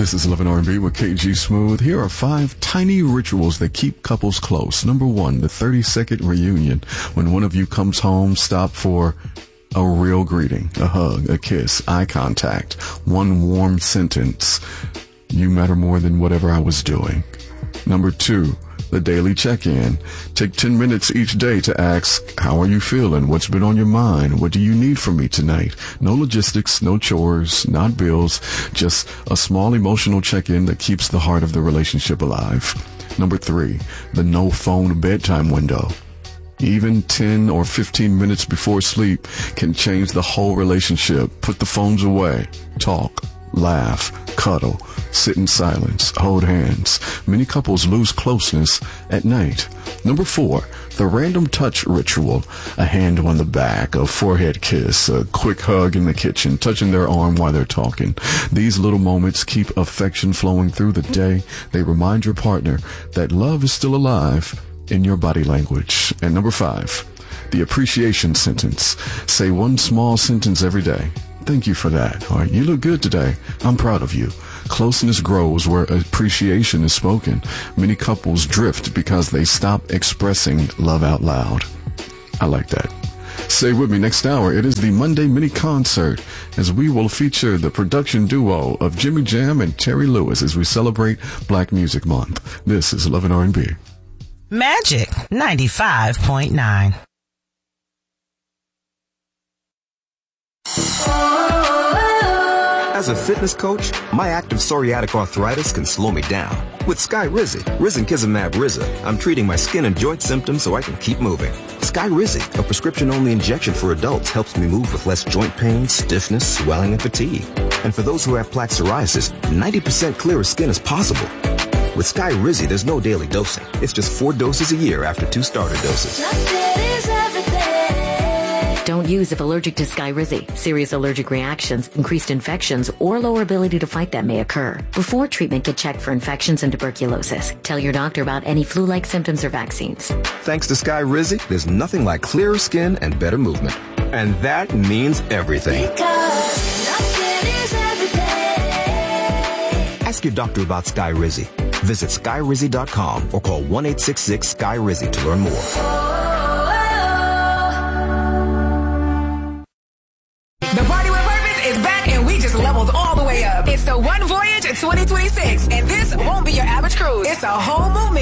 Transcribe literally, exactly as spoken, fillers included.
This is Love and R and B with K G Smooth. Here are five tiny rituals that keep couples close. Number one, the thirty-second reunion. When one of you comes home, stop for a real greeting, a hug, a kiss, eye contact, one warm sentence. You matter more than whatever I was doing. Number two, the daily check-in. Take ten minutes each day to ask, how are you feeling? What's been on your mind? What do you need from me tonight? No logistics, no chores, not bills, just a small emotional check-in that keeps the heart of the relationship alive. Number three, the no phone bedtime window. Even ten or fifteen minutes before sleep can change the whole relationship. Put the phones away. Talk, laugh, cuddle, sit in silence, hold hands. Many couples lose closeness at night. Number four, the random touch ritual. A hand on the back, a forehead kiss, a quick hug in the kitchen, touching their arm while they're talking. These little moments keep affection flowing through the day. They remind your partner that love is still alive in your body language. And number five, the appreciation sentence. Say one small sentence every day. Thank you for that. Or you look good today. I'm proud of you. Closeness grows where appreciation is spoken. Many couples drift because they stop expressing love out loud. I like that. Stay with me next hour. It is the Monday mini concert as we will feature the production duo of Jimmy Jam and Terry Lewis as we celebrate Black Music Month. This is Love and R and B. Magic ninety-five point nine. As a fitness coach, my active psoriatic arthritis can slow me down. With Skyrizi, Risankizumab Riza, I'm treating my skin and joint symptoms so I can keep moving. Skyrizi, a prescription-only injection for adults, helps me move with less joint pain, stiffness, swelling, and fatigue. And for those who have plaque psoriasis, ninety percent clearer skin is possible. With Skyrizi, there's no daily dosing. It's just four doses a year after two starter doses. Don't use if allergic to Skyrizi. Serious allergic reactions, increased infections, or lower ability to fight them may occur. Before treatment, get checked for infections and tuberculosis. Tell your doctor about any flu-like symptoms or vaccines. Thanks to Skyrizi, there's nothing like clearer skin and better movement. And that means everything. Ask your doctor about Skyrizi. Visit Skyrizi dot com or call one eight six six S K Y R I Z I to learn more. Levels all the way up. It's the One Voyage twenty twenty-six, and this won't be your average cruise. It's a whole movement.